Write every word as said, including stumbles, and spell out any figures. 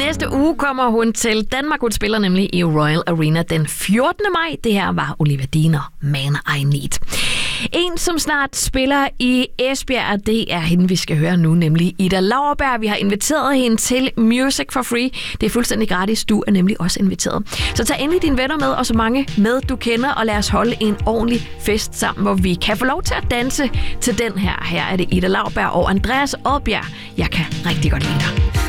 næste uge kommer hun til Danmark. Hun spiller nemlig i Royal Arena den fjortende maj. Det her var Olivia Dean, Man I Need. En, som snart spiller i Esbjerg, det er hende, vi skal høre nu, nemlig Ida Lauerberg. Vi har inviteret hende til Music for Free. Det er fuldstændig gratis. Du er nemlig også inviteret. Så tag endelig dine venner med, og så mange med, du kender, og lad os holde en ordentlig fest sammen, hvor vi kan få lov til at danse til den her. Her er det Ida Lauerberg og Andreas Odbjerg. Jeg kan rigtig godt lide dig.